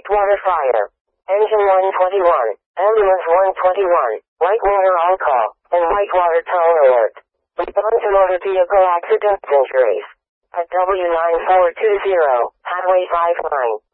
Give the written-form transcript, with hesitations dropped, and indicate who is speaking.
Speaker 1: Whitewater Fire. Engine 121, Ambulance 121, Whitewater All Call, and Whitewater Toll Alert. Response to motor vehicle accidents injuries. At W9420, Highway 59.